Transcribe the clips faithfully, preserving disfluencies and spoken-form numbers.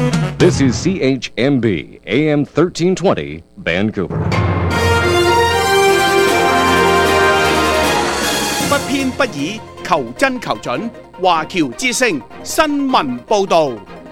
This is C H M B A M thirteen twenty Vancouver。 不偏不倚，求真求準。華僑之聲新聞報導。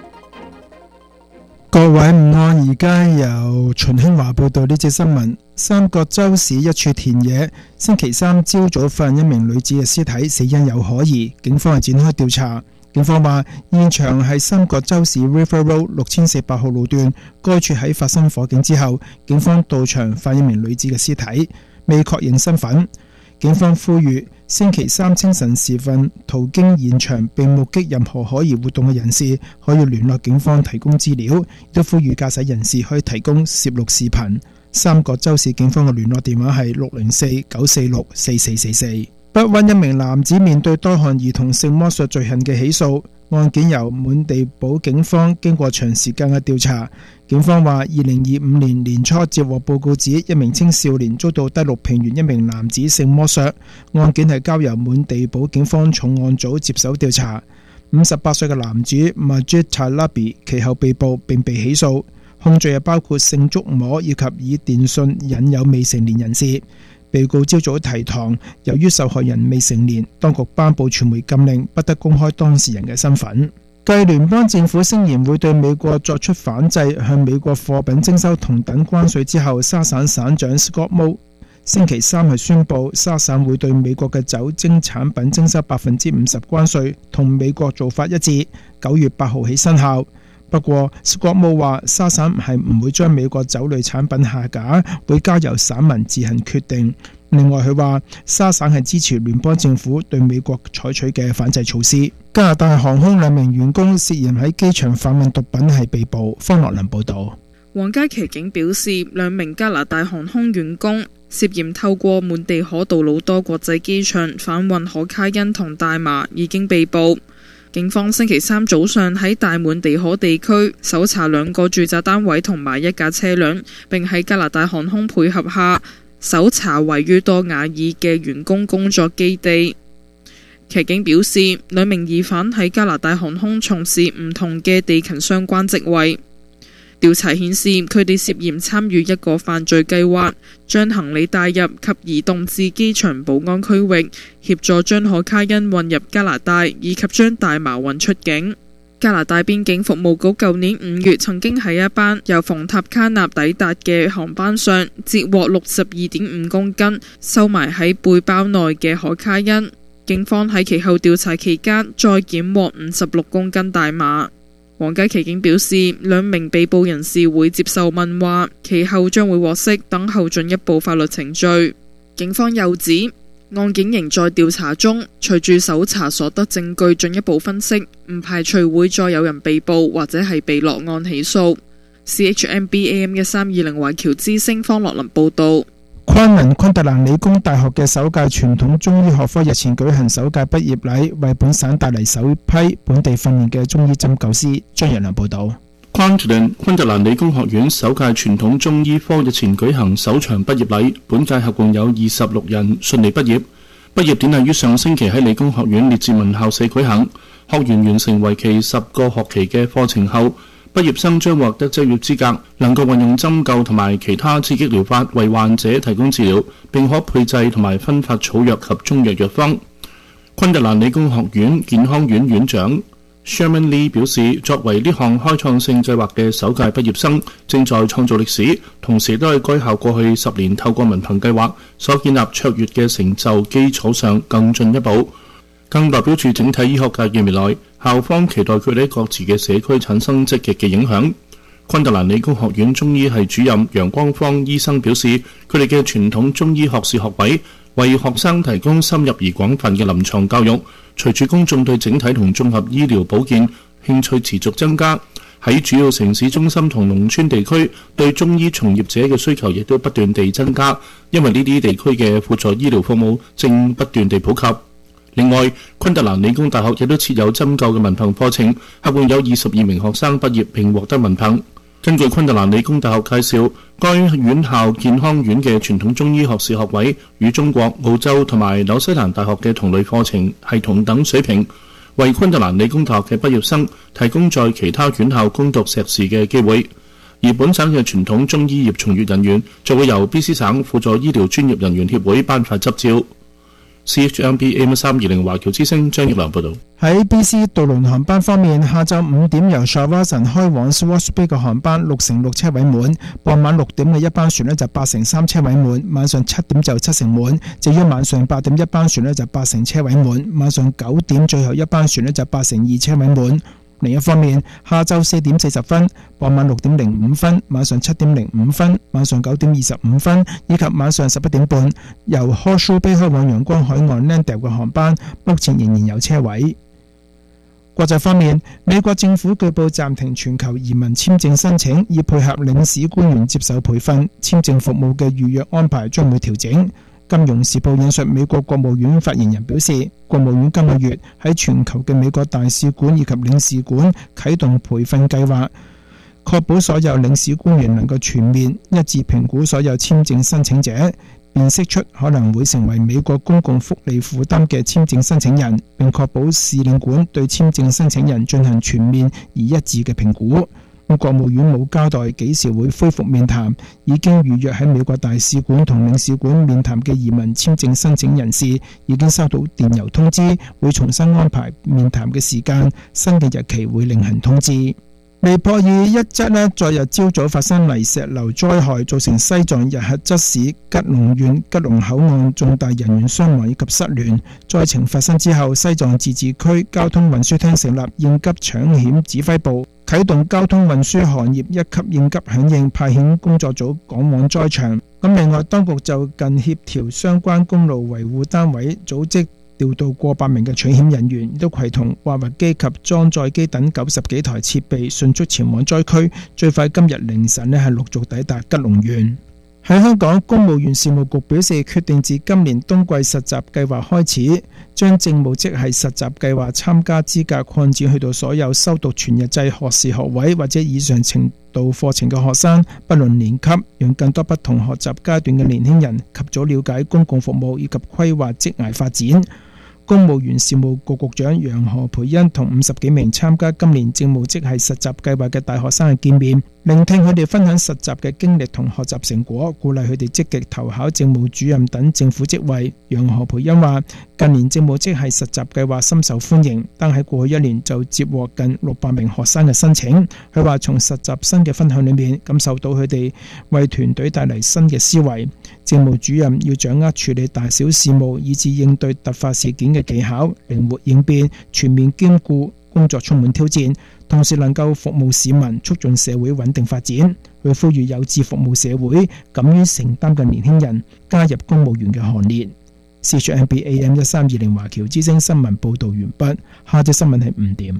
各位午安，而家由秦興華報道呢節新聞。三角洲市一處田野，星期三朝早發現一名女子嘅屍體，死因有可疑，警方係展開調查。警方話現場係三角洲市 River Road 六千四百號路段，該處喺發生火警之後，警方到場發現一名女子嘅屍體，未確認身份。警方呼籲星期三清晨時分途經現場並目擊任何可疑活動嘅人士，可以聯絡警方提供資料，亦都呼籲駕駛人士可以提供攝錄視頻。三角洲市警方嘅聯絡電話係六零四九四六四四四四。北灣一名男子面對多項兒童性剝削罪行嘅起訴，案件由滿地堡警方經過長時間嘅調查。警方話二零二五年年初接獲報告指一名青少年遭到低綠平原一名男子性剝削，案件係交由滿地堡警方重案組接手調查。五十八歲嘅男子 Majid Talabi 其後被捕並被起訴，控罪係包括性觸摸以及以電訊引誘未成年人士。被告朝早提堂，由於受害人未成年，當局頒布傳媒禁令，不得公開當事人嘅身份。繼聯邦政府聲言會對美國作出反制，向美國貨品徵收同等關稅之後，沙省省長 Scott Moe 星期三係宣布，沙省會對美國嘅酒精產品徵收百分之五十關稅，同美國做法一致，九月八號起生效。不過 Scott Moe 話沙省係唔會將美國酒類產品下架，會交由省民自行決定。另外佢話沙省係支持聯邦政府對美國採取嘅反制措施。加拿大航空兩名員工涉嫌喺機場販運毒品係被捕。方樂林報導。 皇家騎警表示，兩名加拿大航空員工涉嫌透過滿地可杜魯多國際機場販運可卡因同大麻，已經被捕。警方星期三早上喺大滿地可地區搜查兩個住宅單位同埋一架車輛，並喺加拿大航空配合下搜查位於多瓦爾嘅員工工作基地。騎警表示，兩名疑犯喺加拿大航空從事唔同嘅地勤相關職位。調查顯示，佢哋涉嫌參與一個犯罪計劃，將行李帶入及移動至機場保安區域，協助將可卡因運入加拿大，以及將大麻運出境。加拿大邊境服務局舊年五月曾經喺一班由馮塔卡納抵達嘅航班上截獲六十二點五公斤收埋喺背包內嘅可卡因。警方喺其後調查期間再檢獲五十六公斤大麻。皇家騎警表示，兩名被捕人士會接受問話，其後將會獲釋，等候進一步法律程序。警方又指，案件仍在調查中，隨住搜查所得證據進一步分析，唔排除會再有人被捕或者係被落案起訴。C H M B A M 一三二零華僑之聲方樂林報道。 昆明昆特蘭理工大學嘅首屆傳統中醫學科日前舉行首屆畢業禮，為本省帶嚟首批本地訓練嘅中醫針灸師。張仁良報道。 昆特蘭昆特蘭理工學院首屆傳統中醫科日前舉行首場畢業禮，本屆合共有二十六人順利畢業。畢業典禮於上星期喺理工學院列治文校舍舉行，學員完成為期十個學期嘅課程後，畢業生將獲得執業資格，能夠運用針灸同埋其他刺激療法為患者提供治療，並可配製同埋分發草藥及中藥藥方。昆特蘭理工學院健康院院長 Sherman Lee 表示，作為呢項開創性計劃嘅首屆畢業生，正在創造歷史，同時都喺該校過去十年透過文憑計劃所建立卓越嘅成就基礎上更進一步，更代表住整體醫學界嘅未來。校方期待佢哋喺各自嘅社區產生積極嘅影響。昆特蘭理工學院中醫系主任楊光芳醫生表示，佢哋嘅傳統中醫學士學位為學生提供深入而廣泛嘅臨床教育。隨住公眾對整體同綜合醫療保健興趣持續增加，喺主要城市中心同農村地區對中醫從業者嘅需求亦都不斷地增加，因為呢啲地區嘅輔助醫療服務正不斷地普及。另外，昆特蘭理工大學亦都設有針灸嘅文憑課程，合共有二十二名學生畢業並獲得文憑。根據昆特蘭理工大學介紹，該院校健康院嘅傳統中醫學士學位與中國、澳洲同埋紐西蘭大學嘅同類課程係同等水平， 為昆特蘭理工大學嘅畢業生提供在其他院校攻讀碩士嘅機會。而本省嘅傳統中醫業從業人員就會由 B C 省輔助醫療專業人員協會頒發執照。C H M B A M 三二零華僑之聲張益良報導。 喺 B C 渡輪航班方面，下晝五點由 Shawson 開往 Swartz Bay 嘅航班六成六車位滿，傍晚六點嘅一班船呢就八成三車位滿，晚上七點就七成滿。至於晚上八點一班船呢就八成車位滿，晚上九點最後一班船呢就八成二車位滿。另一方面，下晝四點四十分、傍晚六點零五分、晚上七點零五分、晚上九點二十五分以及晚上十一點半，由 Horseshoe Bay 開往陽光海岸 Landale 嘅航班，目前仍然有車位。國際方面，美國政府據報暫停全球移民簽證申請，以配合領事官員接受培訓，簽證服務嘅預約安排將會調整。金融時報引述美國國務院發言人表示，國務院今個月喺全球嘅美國大使館以及領事館啟動培訓計劃，確保所有領事官員能夠全面一致評估所有簽證申請者，辨識出可能會成為美國公共福利負擔嘅簽證申請人，並確保使領館對簽證申請人進行全面而一致嘅評估。國務院冇交代幾時會恢復面談，已經預約喺美國大使館同領事館面談嘅移民簽證申請人士，已經收到電郵通知，會重新安排面談嘅時間，新嘅日期會另行通知。尼泊爾一則呢，昨日朝早發生泥石流災害，造成西藏日喀則市吉隆縣吉隆口岸重大人員傷亡以及失聯。災情發生之後，西藏自治區交通運輸廳成立應急搶險指揮部，啟動交通運輸行業一級應急響應，派遣工作組趕往災場。咁另外，當局就近協調相關公路維護單位，組織調度過百名嘅取險人員，亦都攜同挖掘機及裝載機等九十幾台設備，迅速前往災區。最快今日凌晨呢係陸續抵達吉隆縣。喺香港，公務員事務局表示，決定自今年冬季實習計劃開始，將政務職系實習計劃參加資格擴展去到所有修讀全日制學士學位或者以上程度課程嘅學生，不論年級，讓更多不同學習階段嘅年輕人及早了解公共服務以及規劃職涯發展。公務員事務局局長楊何培恩同五十幾名參加今年政務職系實習計劃嘅大學生見面，聆聽佢哋分享實習嘅經歷同學習成果，鼓勵佢哋積極投考政務主任等政府職位。楊何培恩話：近年政務職系實習計劃深受歡迎，但喺過去一年就接獲近六百名學生嘅申請。佢話從實習生嘅分享裏面感受到佢哋為團隊帶嚟新嘅思維。政務主任要掌握處理大小事務以至應對突發事件嘅技巧，靈活應變，全面兼顧，工作充滿挑戰，同時能夠服務市民，促進社會穩定發展。佢呼籲有志服務社會、敢於承擔嘅年輕人加入公務員嘅行列。C H M B A M 一三二零華僑之聲新聞報道完畢。下節新聞係五點。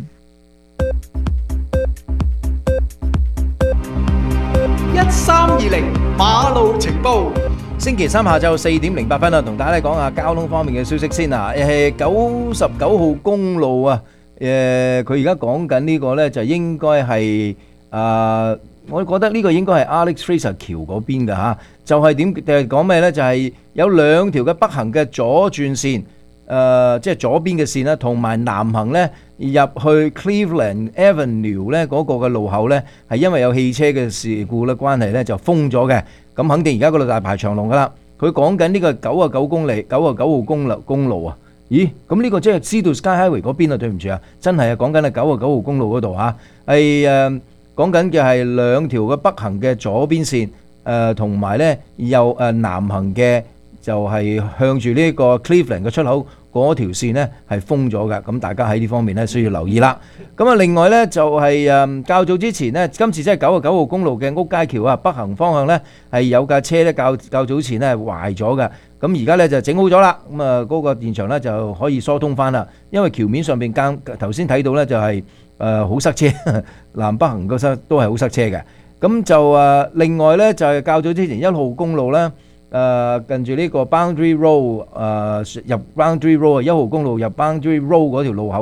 一三二零馬路情報。 星期三下晝四點零八分啊，同大家講下交通方面嘅消息先啊。誒，九十九號公路啊，誒，佢而家講緊呢個呢，就應該係啊，我覺得呢個應該係 Alex Fraser 橋嗰邊嘅嚇，就係點誒講咩呢？就係有兩條嘅北行嘅左轉線，誒，即係左邊嘅線啦，同埋南行呢入去 Cleveland Avenue 呢嗰個嘅路口呢，係因為有汽車嘅事故咧關係呢，就封咗嘅。咁肯定而家嗰度大排長龍噶啦。佢講緊呢個九啊九公里、九啊九號公路公路啊。咦？咁呢個即係知道 Sky Highway 嗰邊啊？對唔住啊，真係啊，講緊係九啊九號公路嗰度嚇。係誒講緊嘅係兩條嘅北行嘅左邊線，誒同埋咧右誒南行嘅就係向住呢個 Cleveland 嘅出口嗰條線咧係封咗㗎。咁大家喺呢方面咧需要留意啦。咁啊，另外咧就係誒較早之前咧，今次即係九啊九號公路嘅屋街橋啊，北行方向咧係有架車咧較較早前咧係壞咗嘅。咁而家咧就整好咗啦。咁啊嗰個現場咧就可以疏通翻啦。因為橋面上邊間頭先睇到咧就係誒好塞車，南北行嗰塞都係好塞車嘅。咁就誒另外咧就係較早之前一號公路咧。誒、呃、近住呢個 Boundary Road 誒、呃、入 Boundary Road 一號公路入 Boundary Road 嗰條路口呢，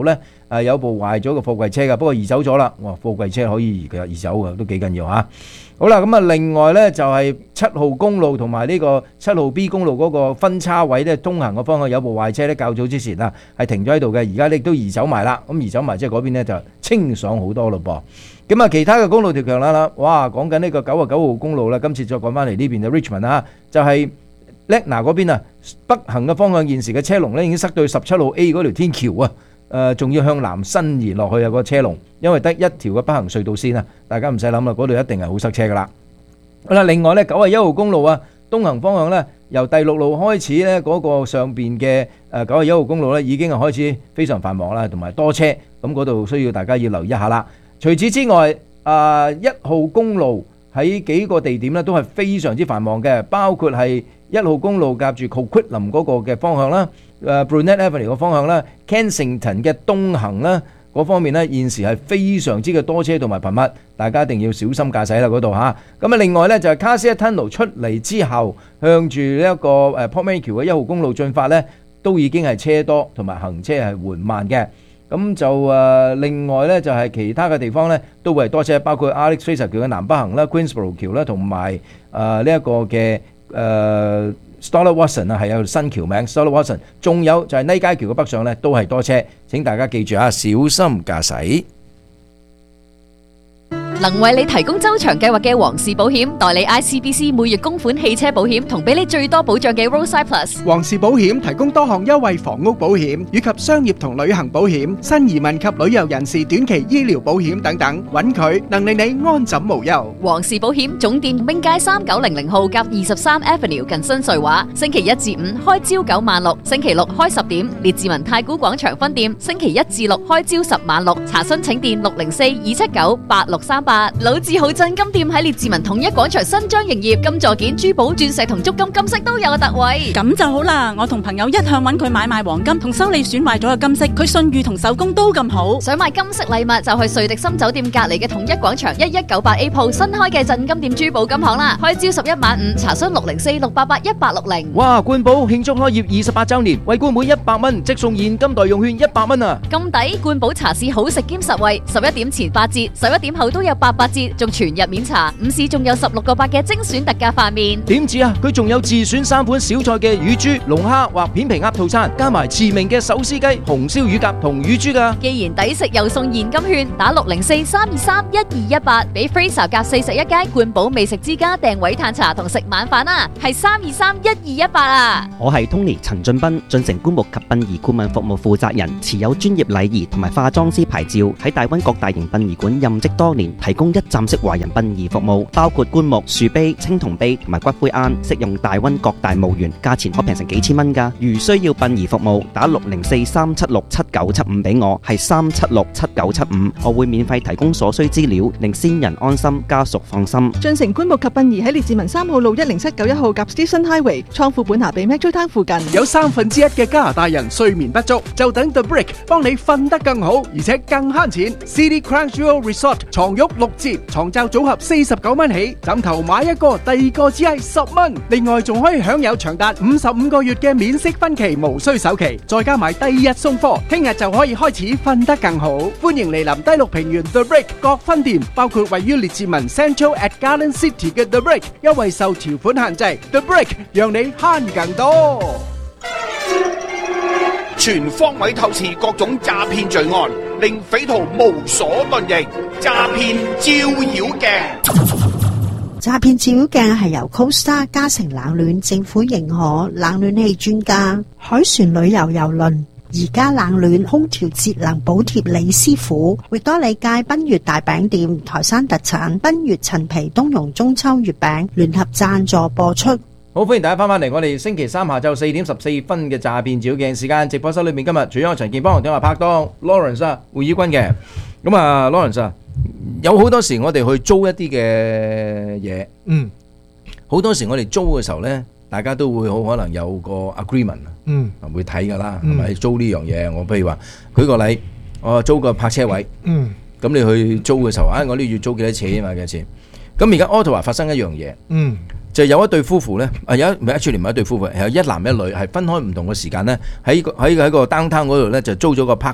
誒有部壞咗嘅貨櫃車㗎，不過移走咗啦。哇，貨櫃車可以移嘅移走嘅都幾緊要嚇。好啦，咁啊另外呢，就係七號公路同埋呢個七號 B 公路嗰個分叉位呢，通行嘅方向有部壞車呢，較早之前啊係停咗喺度嘅，而家呢都移走埋啦。咁移走埋即係嗰邊呢就清爽好多咯噃。咁啊其他嘅公路條強啦啦，哇講緊呢個九啊九號公路啦，今次再講翻嚟呢邊就 Richmond 啊，就係 Legna 嗰邊啊，北行嘅方向現時嘅車龍呢已經塞到十七號 A 嗰條天橋啊。誒仲要向南伸延落去啊個車龍，因為得一條嘅北行隧道線啊，大家唔使諗啦，嗰度一定係好塞車噶啦。好啦，另外呢九啊一號公路啊，東行方向呢，由第六路開始呢，嗰個上邊嘅誒九啊一號公路呢已經係開始非常繁忙啦，同埋多車，咁嗰度需要大家要留意一下啦。除此之外，啊一號公路喺幾個地點呢都係非常之繁忙嘅，包括係一號公路夾住 Coquitlam 嗰個嘅方向啦。誒 Brunet Avenue 個方向啦 ，Kensington 嘅東行啦，嗰方面咧現時係非常之嘅多車同埋頻密，大家一定要小心駕駛啦嗰度嚇。咁啊，另外咧就係 Cassier Tunnel 出嚟之後，向住呢一個誒 Portman 橋嘅一號公路進發咧，都已經係車多同埋行車係緩慢嘅。咁就誒另外咧就係其他嘅地方咧都會係多車，包括 Alex Fraser 橋嘅南北行啦、Queensborough 橋啦，同埋誒呢一個嘅誒。Stoddart Watson 啊，係有新橋名 Stoddart Watson， 仲有就係呢街橋嘅北上呢，都係多車，請大家記住啊，小心駕駛。 能為你提供周長計劃嘅皇氏保險，代理 I C B C 每月供款汽車保險，同俾你最多保障嘅 Roadside Plus。 皇氏保險提供多項優惠房屋保險，以及商業同旅行保險、新移民及旅遊人士短期醫療保險等等，揾佢能令你安枕無憂。 皇氏保險總店冰街三九零零號夾二十三 Avenue 近新瑞華，星期一至五開朝九晚六，星期六開十點。列治文太古廣場分店星期一至六開朝十晚六，查詢請電六零四二七九八六三。老字號鎮金店喺列治文統一廣場新張營業，金座件、珠寶、鑽石同足金金飾都有特惠。 咁就好啦，我同朋友一向揾佢買賣黃金同修理損壞咗嘅金飾，佢信譽同手工都咁好。 想買金飾禮物就去瑞迪森酒店隔離嘅統一廣場一一九八 A 鋪新開嘅鎮金店珠寶金行啦，開朝十一晚五，查詢六零四六八八一八六零。 哇！冠寶慶祝開業二十八週年，為冠每一百蚊即送現金代用券一百蚊啊！ 咁抵，冠寶茶市好食兼實惠，十一點前八折，十一點後都有八八折。仲全日免查，午市仲有十六個八嘅精選特價飯麵。 點止啊！佢仲有自選三款小菜嘅乳豬、龍蝦或片皮鴨套餐，加埋馳名嘅手撕雞、紅燒乳鴿同乳豬噶。 既然抵食又送現金券，打六零四三二三一二一八，俾 Fraser 夾四十一街冠寶美食之家訂位嘆茶同食晚飯啊！係三二三一二一八啊！ 我係 Tony 陳俊斌，進城棺木及殯儀顧問服務負責人，持有專業禮儀同埋化妝師牌照，喺大溫各大型殯儀館任職多年，提供一站式華人殯儀服務，包括棺木、樹碑、青銅碑同埋骨灰龕，適用大溫各大墓園，價錢可平成幾千蚊㗎。如需要殯儀服務，打六零四三七六七九七五俾我，係三七六七九七五，我會免費提供所需資料，令先人安心，家屬放心。 進城棺木及殯儀喺列治文三號路一零七九一號夾 Station Highway，倉庫本拿比 Metro Town 附近。 有三分之一嘅加拿大人睡眠不足，就等 The Brick 幫你瞓得更好，而且更慳錢。City Crown Jewel Resort 床褥六折，床罩組合四十九蚊起，枕頭買一個，第二個只係十蚊。另外仲可以享有長達五十五個月嘅免息分期，無需首期，再加埋第二日送貨，聽日就可以開始瞓得更好。歡迎嚟臨低綠平原 The Brick 各分店，包括位於列治文 Central at Garden City 嘅 The Brick， 優惠受條款限制。The Brick 讓你慳更多。 全方位透視各種詐騙罪案，令匪徒無所遁形。詐騙照妖鏡， 詐騙照妖鏡係由 Costa 嘉誠冷暖政府認可冷暖氣專家海船旅遊郵輪而家冷暖空調節能補貼李師傅，域多利街賓悅大餅店台山特產賓悅陳皮冬蓉中秋月餅聯合贊助播出。 好，歡迎大家翻返嚟我哋星期三下晝四點十四分嘅詐騙照妖鏡時間，直播室裏面今日除咗我陳健邦同我拍檔 Lawrence 啊胡以軍嘅，咁啊 Lawrence 啊，有好多時我哋去租一啲嘅嘢，嗯，好多時我哋租嘅時候咧，大家都會好可能有個 agreement，嗯，會睇噶啦，係咪租呢樣嘢？我譬如話舉個例，我租個泊車位，嗯，咁你去租嘅時候，啊，我呢月租幾多錢啊？幾多錢？咁而家 Ottawa 發生一樣嘢，嗯。就有一對夫婦咧，啊有唔係一出年唔係一對夫婦，係有一男一女係分開唔同嘅時間咧，喺喺喺個 downtown 嗰度咧就租咗個 parking，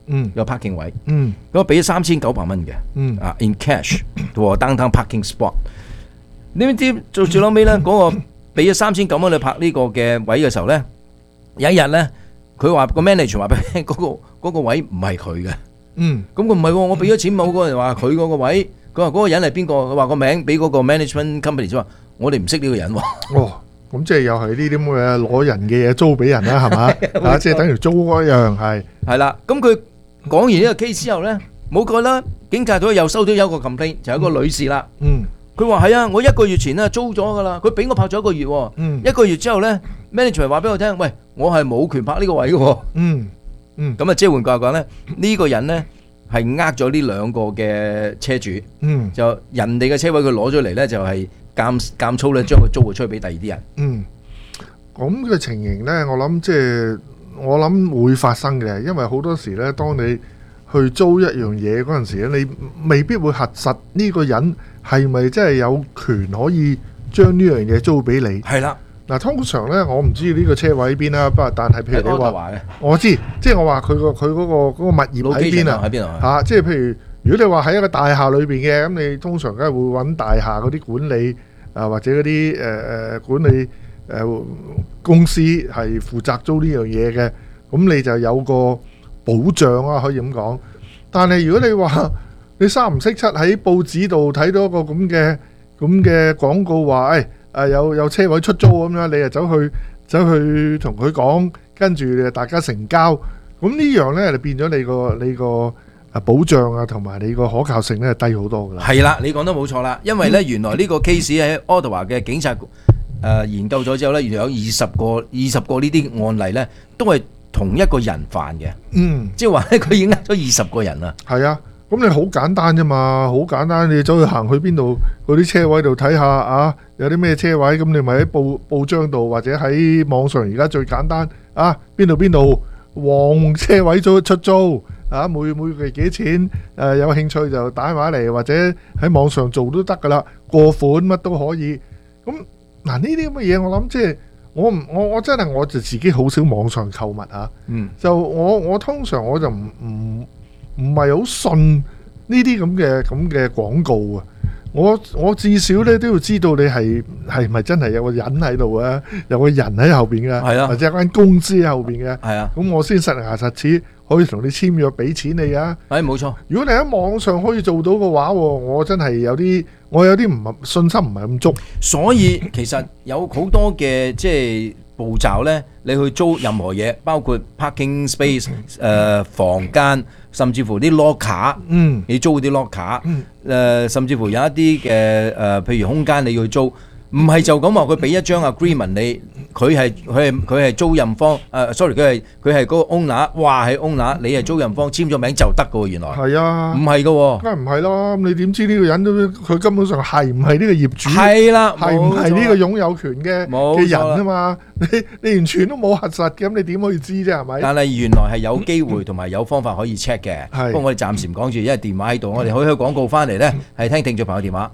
嗯，有 parking 位， 嗯， 咁我俾咗三千九百蚊嘅， 嗯， 啊 in cash 和 downtown parking spot。你知做最後尾咧，嗰個俾咗三千九蚊你拍呢個嘅位嘅時候咧，有一日咧，佢話個 manager 話俾你聽，嗰個嗰個位唔係佢嘅。 嗯， 咁佢唔係喎，我俾咗錢某個人話佢嗰個位，佢話嗰個人係邊個？佢話個名俾嗰個 management company 就話我哋唔識呢個人喎。 哦，咁即係又係呢啲咁嘅攞人嘅嘢租俾人啦，係嘛？啊，即係等於租嗰樣係。 係啦，咁佢講完呢個 case 之後咧，冇過啦，警察隊又收到有個 complaint，就有個女士啦。 嗯， 佢話係啊，我一個月前咧租咗噶啦，佢俾我拍咗一個月喎。 嗯， 一個月之後咧 ，manager 話俾我聽，喂，我係冇權拍呢個位嘅喎。 嗯嗯， 咁啊，即係換句話講咧，呢個人咧係呃咗呢兩個嘅車主。 嗯， 就人哋嘅車位佢攞咗嚟咧，就係監監粗咧，將佢租咗出去俾第二啲人。 嗯，咁嘅情形咧，我諗即係我諗會發生嘅，因為好多時咧，當你去租一樣嘢嗰陣時咧，你未必會核實呢個人係咪真係有權可以將呢樣嘢租俾你。 係啦。 嗱，通常咧，我唔知呢個車位喺邊啦，不過但係譬如你話，我知，即係我話佢個佢嗰個嗰個物業喺邊啊？ 喺邊啊？ 嚇，即係譬如，如果你話喺一個大廈裏邊嘅，咁你通常梗係會揾大廈嗰啲管理啊，或者嗰啲誒誒管理誒公司係負責租呢樣嘢嘅，咁你就有個保障啊，可以咁講。但係如果你話你三唔識七喺報紙度睇到一個咁嘅咁嘅廣告話，誒。誒有有車位出租咁樣，你就走去走去同佢講，跟住大家成交，咁呢樣咧就變咗你個你個誒保障啊，同埋你個可靠性咧低好多噶啦。 係啦，你講得冇錯啦，因為咧原來呢個 case 喺 Ottawa 嘅警察誒研究咗之後咧，原來有二十個二十個呢啲案例咧，都係同一個人犯嘅。 嗯， 即係話咧，佢已經呃咗二十個人啦。 係啊。咁你好簡單啫嘛，好簡單，你走去行去邊度嗰啲車位度睇下啊，有啲咩車位，咁你咪喺報報章度或者喺網上，而家最簡單啊，邊度邊度黃車位租出租啊，每每個月幾錢？誒有興趣就打電話嚟，或者喺網上做都得噶啦，過款乜都可以。咁嗱呢啲咁嘅嘢，我諗即係我唔我我真係我就自己好少網上購物啊。 嗯， 就我我通常我就唔唔。唔係好信呢啲咁嘅咁嘅廣告啊！我我至少咧都要知道你係係咪真係有個人喺度啊，有個人喺後邊嘅， 係啊， 或者有間公司喺後邊嘅， 係啊， 咁我先實牙實齒可以同你簽約俾錢你啊！ 係冇錯。如果你喺網上可以做到嘅話，我真係有啲我有啲唔係信心唔係咁足。 所以其實有好多嘅即係步驟咧，你去租任何嘢，包括 parking space 誒、呃、房間。甚至乎啲 locker， 嗯， 你租啲 locker， 嗯， 誒，甚至乎有一啲嘅誒，譬如空間你要租，唔係就咁話佢俾一張 agreement 你，佢係佢係佢係租賃方，誒 sorry 佢係佢係嗰個 owner，話係 owner，你係租賃方簽咗名就得嘅喎，原來係啊， 唔係嘅喎， 梗係唔係咯？咁你點知呢個人都佢根本上係唔係呢個業主？ 係啦， 係唔係呢個擁有權嘅嘅人啊嘛？你你完全都冇核實嘅，咁你點可以知啫？係咪？ 但係原來係有機會同埋有方法可以 check 嘅。不過我哋暫時唔講住，因為電話喺度，我哋可以開廣告翻嚟咧，係聽聽眾朋友電話。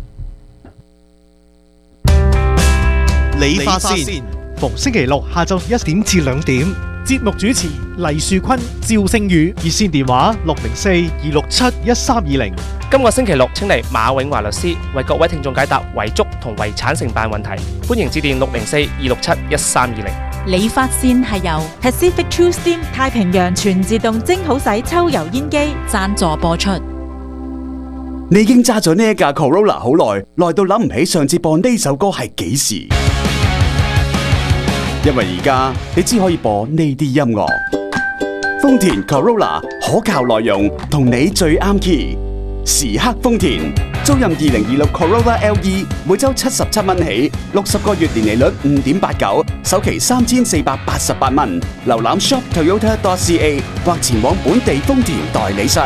理髮線，逢星期六下晝一點至兩點，節目主持黎樹坤、趙星宇，熱線電話六零四二六七一三二零。 今個星期六請嚟馬永華律師為各位聽眾解答遺囑同遺產承辦問題，歡迎致電六零四二六七一三二零。 理髮線係由 Pacific True Steam 太平洋全自動蒸好洗抽油煙機贊助播出。 你已經揸咗呢一架 Corolla 好耐，耐到諗唔起上次播呢首歌係幾時？因為而家你只可以播呢啲音樂。豐田 Corolla 可靠內容，同你最啱 key。時刻豐田，租賃二零二六 Corolla L E， 每周七十七蚊起，六十個月年利率五點八九，首期三千四百八十八蚊。瀏覽 shop toyota dot c a 或前往本地豐田代理商。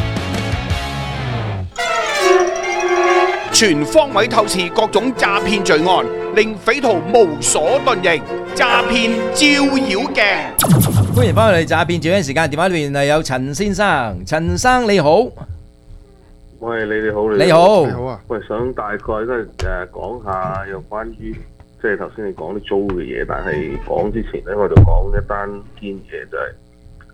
全方位透視各種詐騙罪案，令匪徒無所遁形。詐騙照妖鏡， 歡迎翻嚟詐騙照妖鏡時間，電話裏邊係有陳先生，陳生你好。 喂，你哋好， 你好， 你好啊！喂，想大概都係誒講下有關於即係頭先你講啲租嘅嘢，但係講之前咧，我就講一單堅嘢，就係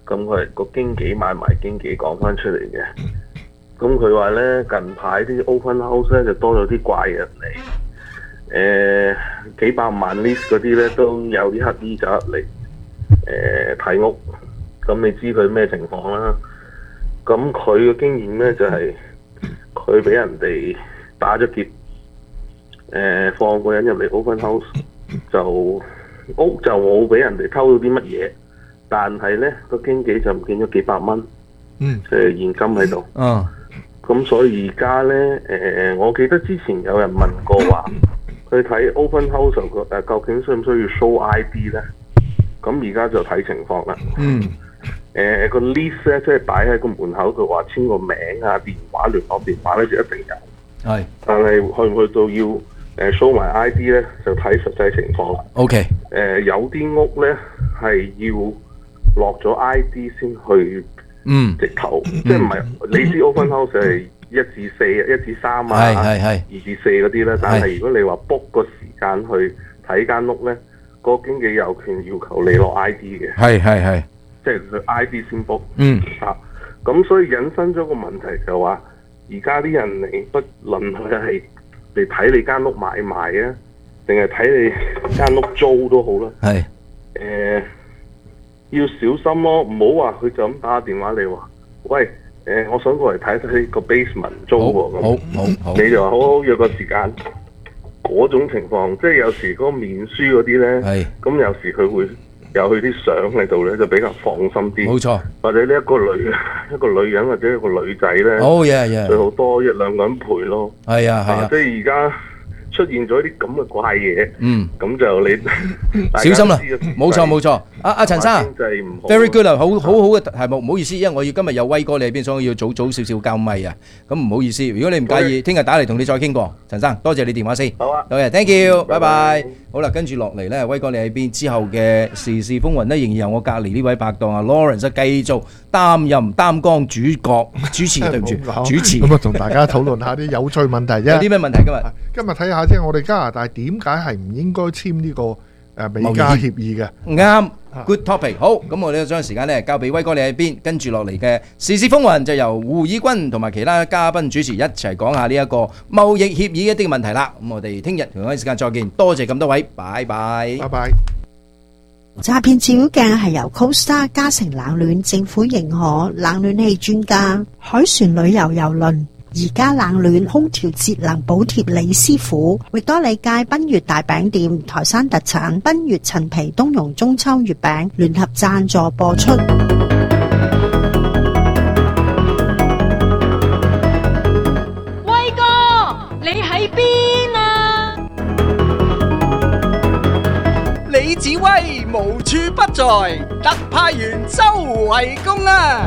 咁佢係個經紀買埋經紀講翻出嚟嘅。咁佢話咧近排啲 open house 咧就多咗啲怪人嚟，誒、呃、幾百萬 list 嗰啲咧都有啲乞衣走入嚟誒睇屋。咁你知佢咩情況啦？咁佢嘅經驗咧就係佢俾人哋打咗劫，誒、呃、放個人入嚟 open house， 就屋就冇俾人哋偷到啲乜嘢，但係咧個經紀就唔見咗幾百蚊， 嗯， 誒現金喺度。 嗯， 咁所以而家咧誒，我記得之前有人問過話，去睇 open house 誒、呃、究竟需唔需要 show I D 咧？咁而家就睇情況啦。 嗯。 誒、呃、個 list 咧，即係擺喺個門口，佢話簽個名啊、電話、聯絡電話咧就一定有。 係。 但係去唔去到要誒 show 埋 I D 咧，就睇實際情況啦。 OK。 誒有啲屋咧係要落咗 I D 先去， 嗯， 直頭，嗯、即係唔係你知 open house 係一至四、一至三啊， 係係係二至四嗰啲咧。但係如果你話 book 個時間去睇間屋咧，個經紀有權要求你攞 I D 嘅。 係係係。 即係佢 I D 先 book， 嗯， 啊，咁所以引申咗個問題就話，而家啲人嚟不論佢係嚟睇你間屋買賣啊，定係睇你間屋租都好啦， 係， 誒、呃，要小心咯，唔好話佢就咁打電話你話，喂，誒、呃，我想過嚟睇睇個 basement 租喎，咁， 好好好， 你就話好好約個時間，嗰種情況，即係有時嗰個面書嗰啲咧， 係， 咁有時佢會。有佢啲相喺度咧，就比較放心啲。 冇錯， 或者呢一個女一個女人或者一個女仔咧， 好嘢嘢， 最好多一兩個人陪咯。 係啊係啊， 即係而家出現咗啲咁嘅怪嘢， 嗯， 咁就你小心啦，冇錯冇錯。阿阿陳生，very good 啊，好好好嘅題目，唔好意思，因為我要今日有威哥你喺邊，所以我要早早少少交咪啊。咁唔好意思，如果你唔介意，聽日打嚟同你再傾過。陳生，多謝你電話先。 好啊， 好嘅 ，thank you，拜拜。好啦，跟住落嚟咧，威哥你喺邊？之後嘅時事風雲咧，仍然由我隔離呢位拍檔啊 Lawrence 繼續擔任擔綱主角主持，對唔住，主持。 咁啊，同大家討論下啲有趣問題啫。 有啲咩問題今日？ 今日睇下即係我哋加拿大點解係唔應該簽呢個誒美加協議嘅？ 啱 ，good topic。好，咁我哋將時間咧交俾威哥你喺邊，跟住落嚟嘅時事風雲就由胡以軍同埋其他嘉賓主持一齊講下呢一個貿易協議一啲問題啦。咁我哋聽日同一時間再見，多謝咁多位，拜拜， 拜拜。 詐騙照妖鏡係由 Costa 嘉誠冷暖政府認可冷暖氣專家海船旅遊郵輪而家冷暖空調節能補貼李師傅，域多利街賓悅大餅店台山特產賓悅陳皮冬蓉中秋月餅聯合贊助播出。 威哥，你喺邊啊？ 李子威無處不在，特派員周圍公啊！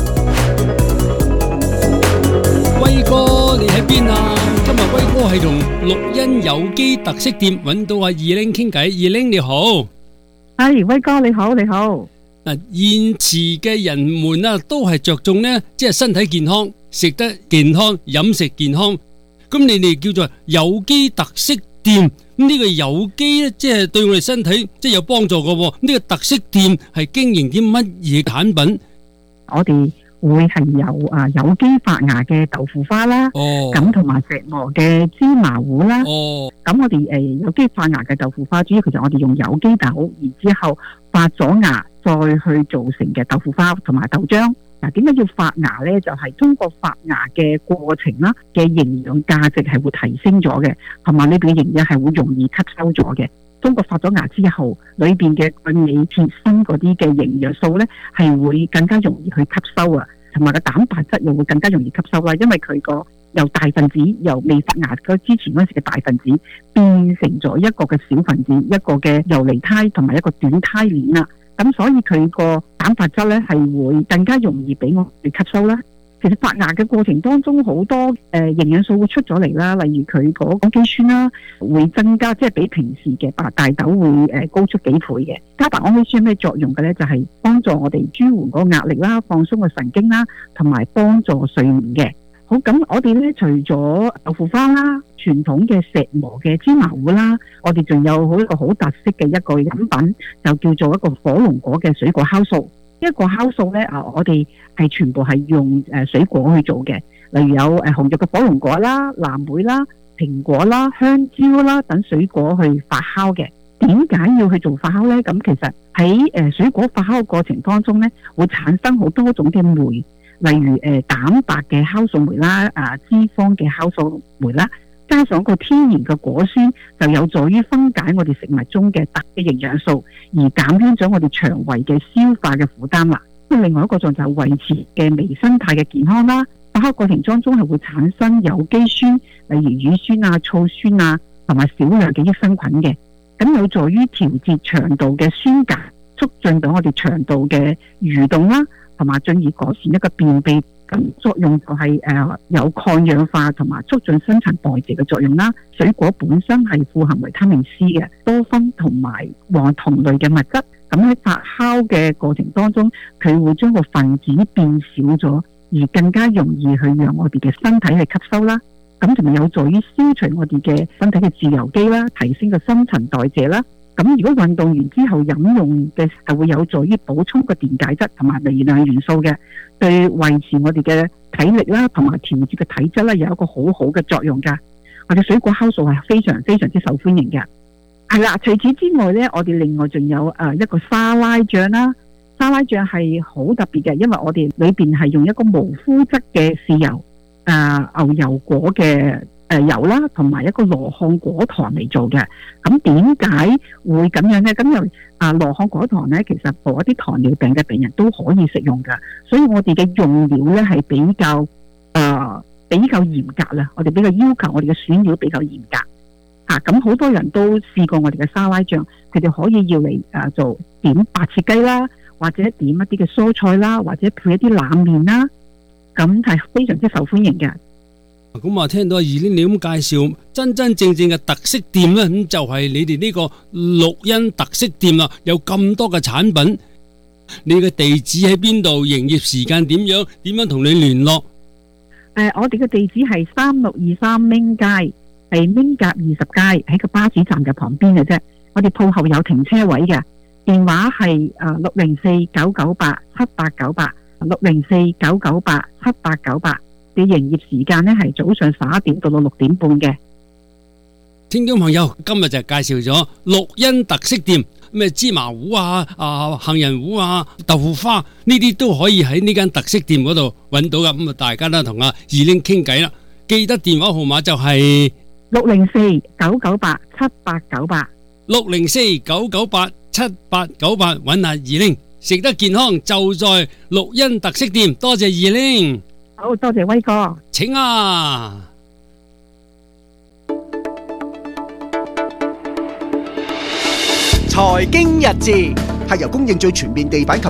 威哥，你喺邊啊？今日威哥係同綠茵有機特色店揾到阿二玲傾偈。二玲你好， 係威哥你好，你好。 嗱，現時嘅人們啊，都係着重呢，即係身體健康，食得健康，飲食健康。咁你哋叫做有機特色店，咁呢個有機咧，即係對我哋身體即係有幫助嘅。呢個特色店係經營啲乜嘢產品？ 我哋會係有啊有機發芽嘅豆腐花啦，咁同埋石磨嘅芝麻糊啦。咁、哦、我哋誒有機發芽嘅豆腐花，主要其實我哋用有機豆，然之後發咗芽再去做成嘅豆腐花同埋豆漿。嗱，點解要發芽呢？就係、是、通過發芽嘅過程啦，嘅營養價值係會提升咗嘅，同埋呢邊嘅營養係會容易吸收咗嘅。通過發咗芽之後，裏邊嘅鈣、鎂、鐵、鋅嗰啲嘅營養素呢，係會更加容易去吸收啊，同埋個蛋白質又會更加容易吸收啦。因為佢個由大分子由未發芽嗰之前嗰陣時嘅大分子變成咗一個嘅小分子，一個嘅游離胎同埋一個短胎鏈啦。咁所以佢個蛋白質咧係會更加容易俾我哋吸收啦。其實發芽嘅過程當中好多誒營養素會出咗嚟啦，例如佢嗰個肌酸啦會增加，即係比平時嘅白大豆會誒高出幾倍嘅。加白胺基酸有咩作用嘅咧？就係、是、幫助我哋舒緩嗰個壓力啦、放鬆個神經啦，同埋幫助睡眠嘅。好，咁我哋咧除咗豆腐花啦、傳統嘅石磨嘅芝麻糊啦，我哋仲有好一個好特色嘅一個飲品，就叫做一個火龍果嘅水果酵素。 一個酵素咧啊，我哋係全部係用誒水果去做嘅，例如有誒紅肉嘅火龍果啦、藍莓啦、蘋果啦、香蕉啦等水果去發酵嘅。點解要去做發酵咧？咁其實喺誒水果發酵嘅過程當中咧，會產生好多種嘅酶，例如誒蛋白嘅酵素酶啦、啊脂肪嘅酵素酶啦，加上個天然嘅果酸，就有助於分解我哋食物中嘅特嘅營養素，而減輕咗我哋腸胃嘅消化嘅負擔啦。咁另外一個就係維持嘅微生態嘅健康啦。發酵過程當中係會產生有機酸，例如乳酸啊、醋酸啊，同埋少量嘅益生菌嘅。咁有助於調節腸道嘅酸鉀，促進到我哋腸道嘅蠕動啦，同埋進而改善一個便秘。咁作用就係誒有抗氧化同埋促進新陳代謝嘅作用啦。水果本身係富含維他命 C 嘅，多酚同埋黃酮類嘅物質。咁喺發酵嘅過程當中，佢會將個分子變少咗，而更加容易去讓我哋嘅身體去吸收啦。咁同埋有助於消除我哋嘅身體嘅自由基啦，提升個新陳代謝啦。咁如果運動完之後飲用嘅係會有助於補充個電解質同埋微量元素嘅，對維持我哋嘅體力啦同埋調節嘅體質咧有一個好好嘅作用㗎。我哋水果酵素係非常非常之受歡迎嘅。係啦，除此之外咧，我哋另外仲有誒一個沙拉醬啦。沙拉醬係好特別嘅，因為我哋裏邊係用一個無麩質嘅豉油。誒、呃、牛油果嘅誒、呃、油啦，同埋一個羅漢果糖嚟做嘅。咁點解會咁樣呢？咁又啊羅漢果糖呢，其實for一啲糖尿病嘅病人都可以食用㗎。所以我哋嘅用料呢係比較誒、呃、比較嚴格啦。我哋比較要求我哋嘅選料比較嚴格嚇。咁、啊、好多人都試過我哋嘅沙拉醬，佢哋可以要嚟誒、呃、做點白切雞啦，或者點一啲嘅蔬菜啦，或者配一啲冷麵啦。咁係非常之受歡迎嘅。 咁啊，聽到二玲你咁介紹，真真正正嘅特色店咧，咁就係你哋呢個綠茵特色店啦。有咁多嘅產品，你嘅地址喺邊度？營業時間點樣？點樣同你聯絡？誒、 呃，我哋嘅地址係三六二三明街，係明甲二十街，喺個巴士站嘅旁邊嘅啫。我哋鋪後有停車位嘅，電話係誒六零四九九八七八九八。六零四九九八七八九八嘅營業時間呢係早上十一點到到六點半嘅。 聽眾朋友，今日就介紹咗綠茵特色店，咩芝麻糊啊、啊杏仁糊啊、豆腐花呢啲都可以喺呢間特色店嗰度揾到噶。咁啊，大家都同阿二玲傾偈啦。記得電話號碼就係六零四九九八七八九八， 六零四九九八七八九八，揾下二玲。食得健康就在綠茵特色店，多謝二玲。 好，多謝威哥。 請啊！ 財經日誌係由供應最全面地板及